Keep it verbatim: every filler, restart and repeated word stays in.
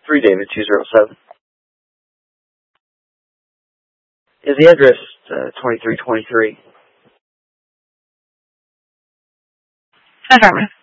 three David two zero seven. Is the address uh, twenty-three twenty-three? Affirmative.